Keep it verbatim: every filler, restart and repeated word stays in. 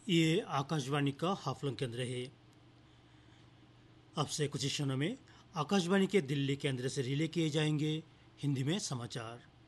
ये आकाशवाणी का हाफलंग केंद्र है। अब से कुछ क्षणों में आकाशवाणी के दिल्ली केंद्र से रिले किए जाएंगे हिंदी में समाचार।